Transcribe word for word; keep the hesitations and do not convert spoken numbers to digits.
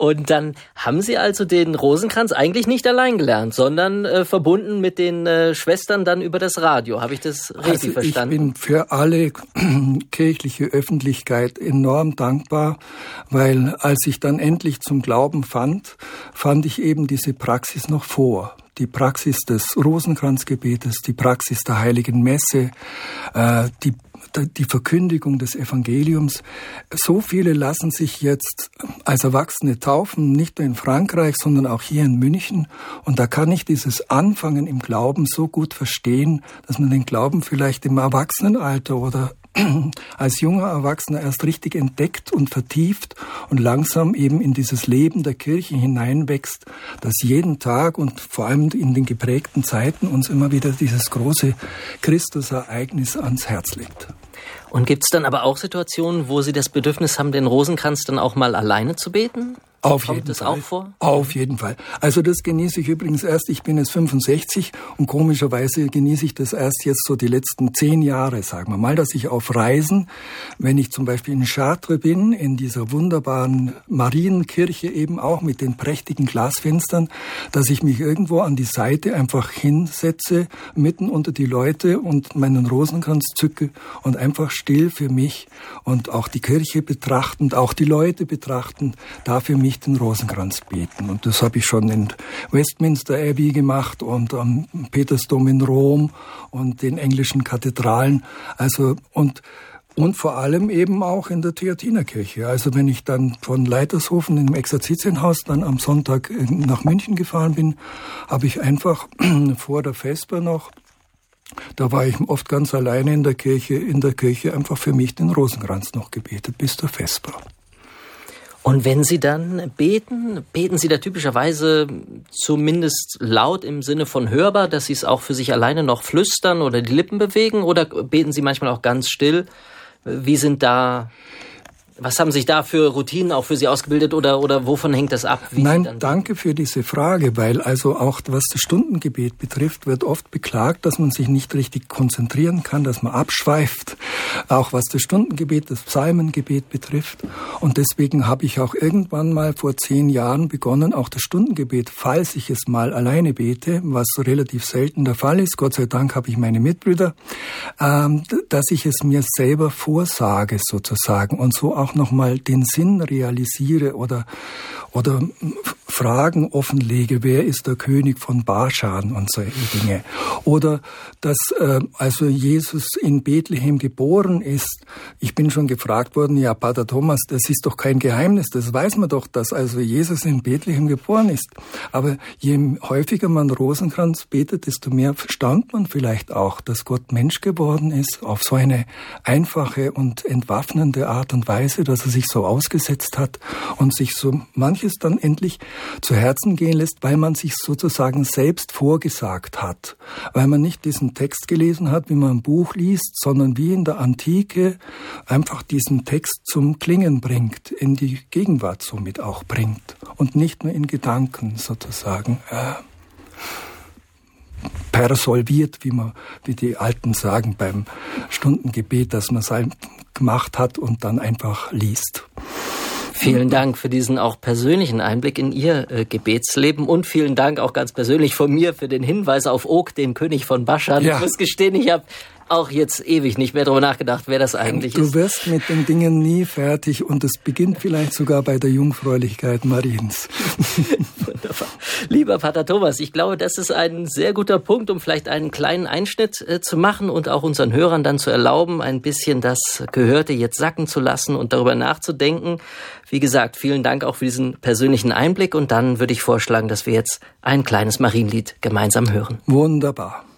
Und dann haben Sie also den Rosenkranz eigentlich nicht allein gelernt, sondern äh, verbunden mit den äh, Schwestern dann über das Radio. Habe ich das richtig also verstanden? Ich bin für alle kirchliche Öffentlichkeit enorm dankbar, weil als ich dann endlich zum Glauben fand, fand ich eben diese Praxis noch vor. Die Praxis des Rosenkranzgebetes, die Praxis der Heiligen Messe, äh, die die Verkündigung des Evangeliums. So viele lassen sich jetzt als Erwachsene taufen, nicht nur in Frankreich, sondern auch hier in München. Und da kann ich dieses Anfangen im Glauben so gut verstehen, dass man den Glauben vielleicht im Erwachsenenalter oder als junger Erwachsener erst richtig entdeckt und vertieft und langsam eben in dieses Leben der Kirche hineinwächst, das jeden Tag und vor allem in den geprägten Zeiten uns immer wieder dieses große Christusereignis ans Herz legt. Und gibt es dann aber auch Situationen, wo Sie das Bedürfnis haben, den Rosenkranz dann auch mal alleine zu beten? Auf Kommt jeden das Fall. auch vor? Auf jeden Fall. Also das genieße ich übrigens erst, ich bin jetzt fünfundsechzig und komischerweise genieße ich das erst jetzt so die letzten zehn Jahre, sagen wir mal, dass ich auf Reisen, wenn ich zum Beispiel in Chartres bin, in dieser wunderbaren Marienkirche eben auch mit den prächtigen Glasfenstern, dass ich mich irgendwo an die Seite einfach hinsetze, mitten unter die Leute und meinen Rosenkranz zücke und einfach still für mich und auch die Kirche betrachtend, auch die Leute betrachtend, da für mich den Rosenkranz beten. Und das habe ich schon in Westminster Abbey gemacht und am Petersdom in Rom und den englischen Kathedralen. Also und Und vor allem eben auch in der Theatinerkirche. Also wenn ich dann von Leitershofen im Exerzitienhaus dann am Sonntag nach München gefahren bin, habe ich einfach vor der Vesper noch, da war ich oft ganz alleine in der Kirche, in der Kirche einfach für mich den Rosenkranz noch gebetet bis zur Vesper. Und wenn Sie dann beten, beten Sie da typischerweise zumindest laut im Sinne von hörbar, dass Sie es auch für sich alleine noch flüstern oder die Lippen bewegen? Oder beten Sie manchmal auch ganz still? Wie sind da, was haben sich da für Routinen auch für Sie ausgebildet oder, oder wovon hängt das ab? Wie Nein, Sie dann danke für diese Frage, weil also auch was das Stundengebet betrifft, wird oft beklagt, dass man sich nicht richtig konzentrieren kann, dass man abschweift, auch was das Stundengebet, das Psalmengebet betrifft. Und deswegen habe ich auch irgendwann mal vor zehn Jahren begonnen, auch das Stundengebet, falls ich es mal alleine bete, was so relativ selten der Fall ist, Gott sei Dank habe ich meine Mitbrüder, ähm, dass ich es mir selber vorsage sozusagen und so auch auch nochmal den Sinn realisiere oder, oder Fragen offenlege, wer ist der König von Baschan und solche Dinge. Oder dass äh, also Jesus in Bethlehem geboren ist. Ich bin schon gefragt worden, ja Pater Thomas, das ist doch kein Geheimnis, das weiß man doch, dass also Jesus in Bethlehem geboren ist. Aber je häufiger man Rosenkranz betet, desto mehr verstand man vielleicht auch, dass Gott Mensch geworden ist, auf so eine einfache und entwaffnende Art und Weise, dass er sich so ausgesetzt hat und sich so manches dann endlich zu Herzen gehen lässt, weil man sich sozusagen selbst vorgesagt hat. Weil man nicht diesen Text gelesen hat, wie man ein Buch liest, sondern wie in der Antike einfach diesen Text zum Klingen bringt, in die Gegenwart somit auch bringt und nicht nur in Gedanken sozusagen äh, persolviert, wie man, wie die Alten sagen beim Stundengebet, dass man es gemacht hat und dann einfach liest. Vielen Dank für diesen auch persönlichen Einblick in Ihr äh, Gebetsleben und vielen Dank auch ganz persönlich von mir für den Hinweis auf Og, den König von Baschan. Ja. Ich muss gestehen, ich habe auch jetzt ewig nicht mehr darüber nachgedacht, wer das eigentlich du ist. Du wirst mit den Dingen nie fertig und es beginnt vielleicht sogar bei der Jungfräulichkeit Mariens. Wunderbar. Lieber Pater Thomas, ich glaube, das ist ein sehr guter Punkt, um vielleicht einen kleinen Einschnitt äh, zu machen und auch unseren Hörern dann zu erlauben, ein bisschen das Gehörte jetzt sacken zu lassen und darüber nachzudenken. Wie gesagt, vielen Dank auch für diesen persönlichen Einblick und dann würde ich vorschlagen, dass wir jetzt ein kleines Marienlied gemeinsam hören. Wunderbar.